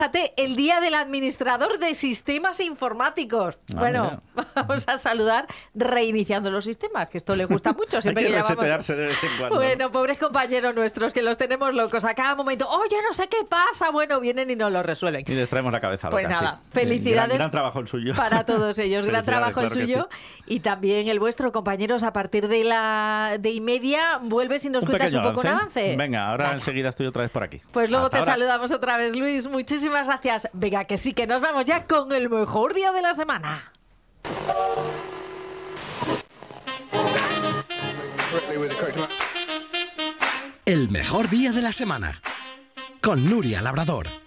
Fíjate, el día del administrador de sistemas informáticos. Bueno, vamos a saludar reiniciando los sistemas, que esto le gusta mucho. Siempre Hay que llamamos... resetearse de vez en cuando. Bueno, pobres compañeros nuestros, que los tenemos locos a cada momento. Oye, no sé qué pasa. Bueno, vienen y nos lo resuelven. Y les traemos la cabeza loca. Pues nada, sí. felicidades. Gran trabajo el suyo. Para todos ellos, gran trabajo el claro suyo. Sí. Y también el vuestro, compañeros, a partir de la 1:30, vuelves y nos cuentas un poco un avance. Venga, ahora enseguida estoy otra vez por aquí. Pues luego Hasta te ahora. saludamos otra vez, Luis. Muchísimas gracias. Venga, que sí, que nos vamos ya con el mejor día de la semana. El mejor día de la semana con Nuria Labrador.